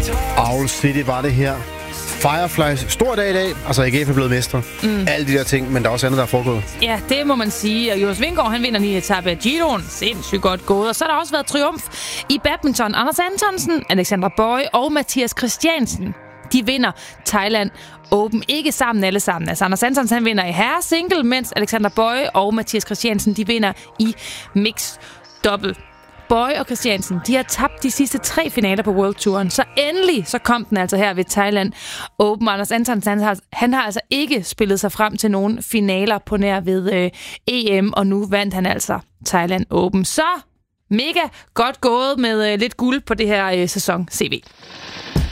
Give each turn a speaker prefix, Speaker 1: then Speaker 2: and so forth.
Speaker 1: Owl City var det her. Fireflies, stor dag i dag. Altså, AGF er blevet mestre. Alle de der ting, men der er også andet, der er foregået.
Speaker 2: Ja, det må man sige. Og Jonas Vingegaard, han vinder 9. etape af Giroen. Sindssygt godt gået. Og så har der også været triumf i badminton. Anders Antonsen, Alexandra Boy og Mathias Christiansen. De vinder Thailand Open. Ikke sammen alle sammen. Altså, Anders Antonsen, han vinder i herre-single, mens Alexandra Boy og Mathias Christiansen, de vinder i mix double. Boy og Christiansen, de har tabt de sidste 3 finaler på World Touren. Så endelig så kom den altså her ved Thailand Open. Anders Antonsen, han har altså ikke spillet sig frem til nogen finaler på nær ved EM, og nu vandt han altså Thailand Open. Så mega godt gået med lidt guld på det her sæson CV.